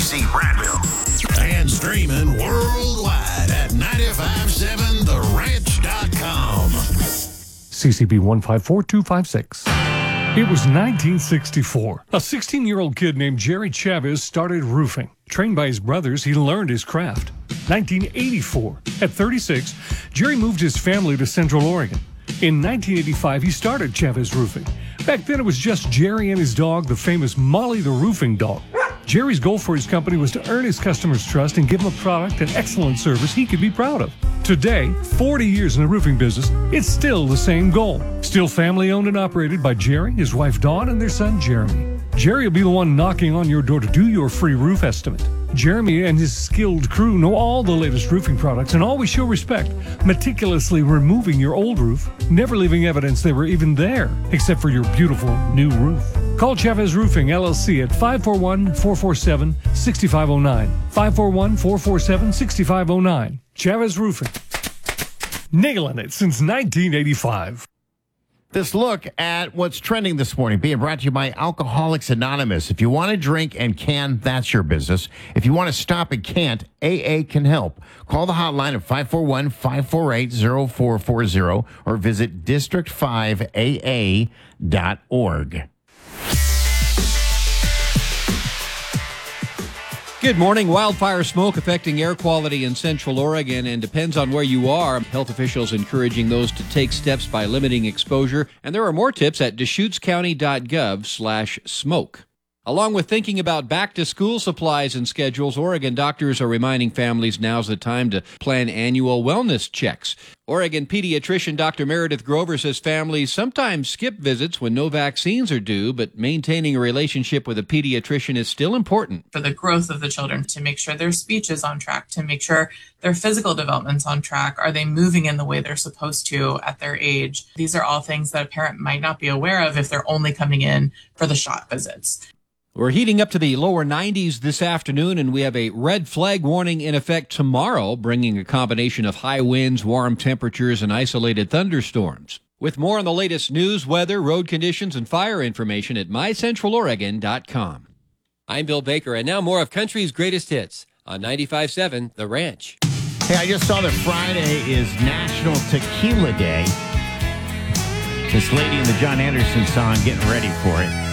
KC Prattville. And streaming worldwide at 957theranch.com. CCB 154256. It was 1964. A 16-year-old kid named Jerry Chavez started roofing. Trained by his brothers, he learned his craft. 1984. At 36, Jerry moved his family to Central Oregon. In 1985, he started Chavez Roofing. Back then, it was just Jerry and his dog, the famous Molly the Roofing Dog. Jerry's goal for his company was to earn his customers' trust and give them a product and excellent service he could be proud of. Today, 40 years in the roofing business, it's still the same goal. Still family owned and operated by Jerry, his wife Dawn, and their son Jeremy. Jerry will be the one knocking on your door to do your free roof estimate. Jeremy and his skilled crew know all the latest roofing products and always show respect, meticulously removing your old roof, never leaving evidence they were even there, except for your beautiful new roof. Call Chavez Roofing, LLC at 541-447-6509. 541-447-6509. Chavez Roofing. Nailing it since 1985. This look at what's trending this morning being brought to you by Alcoholics Anonymous. If you want to drink and can, that's your business. If you want to stop and can't, AA can help. Call the hotline at 541-548-0440 or visit district5aa.org. Good morning. Wildfire smoke affecting air quality in Central Oregon and depends on where you are. Health officials encouraging those to take steps by limiting exposure. And there are more tips at DeschutesCounty.gov/smoke. Along with thinking about back-to-school supplies and schedules, Oregon doctors are reminding families now's the time to plan annual wellness checks. Oregon pediatrician Dr. Meredith Grover says families sometimes skip visits when no vaccines are due, but maintaining a relationship with a pediatrician is still important. For the growth of the children, to make sure their speech is on track, to make sure their physical development's on track. Are they moving in the way they're supposed to at their age? These are all things that a parent might not be aware of if they're only coming in for the shot visits. We're heating up to the lower 90s this afternoon, and we have a red flag warning in effect tomorrow, bringing a combination of high winds, warm temperatures, and isolated thunderstorms. With more on the latest news, weather, road conditions, and fire information at mycentraloregon.com. I'm Bill Baker, and now more of country's greatest hits on 95.7 The Ranch. Hey, I just saw that Friday is National Tequila Day. This lady in the John Anderson song, getting ready for it.